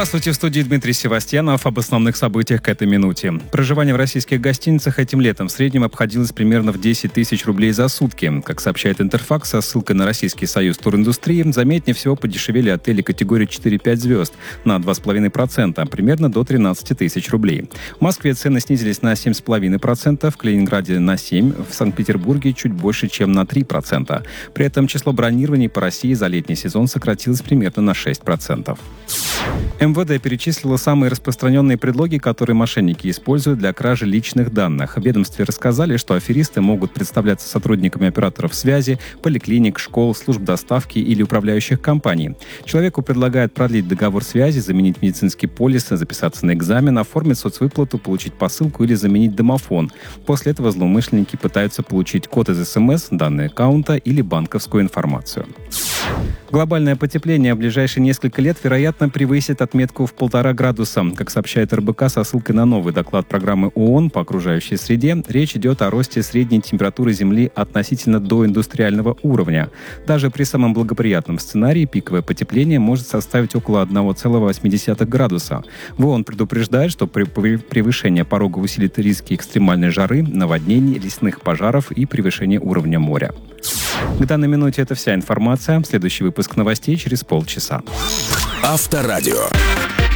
Здравствуйте, в студии Дмитрий Севастьянов. Об основных событиях к этой минуте. Проживание в российских гостиницах этим летом в среднем обходилось примерно в 10 тысяч рублей за сутки. Как сообщает Интерфакс со ссылкой на Российский союз туриндустрии, заметнее всего подешевели отели категории 4-5 звезд на 2,5%, примерно до 13 тысяч рублей. В Москве цены снизились на 7,5%, в Калининграде на 7%, в Санкт-Петербурге чуть больше, чем на 3%. При этом число бронирований по России за летний сезон сократилось примерно на 6%. МВД перечислило самые распространенные предлоги, которые мошенники используют для кражи личных данных. В ведомстве рассказали, что аферисты могут представляться сотрудниками операторов связи, поликлиник, школ, служб доставки или управляющих компаний. Человеку предлагают продлить договор связи, заменить медицинский полис, записаться на экзамен, оформить соцвыплату, получить посылку или заменить домофон. После этого злоумышленники пытаются получить код из СМС, данные аккаунта или банковскую информацию. Глобальное потепление в ближайшие несколько лет, вероятно, превысит отметку в 1,5 градуса. Как сообщает РБК со ссылкой на новый доклад программы ООН по окружающей среде, речь идет о росте средней температуры Земли относительно доиндустриального уровня. Даже при самом благоприятном сценарии пиковое потепление может составить около 1,8 градуса. В ООН предупреждает, что при превышении порога усилит риски экстремальной жары, наводнений, лесных пожаров и превышения уровня моря. К данной минуте это вся информация. Следующий выпуск новостей через полчаса. Авторадио.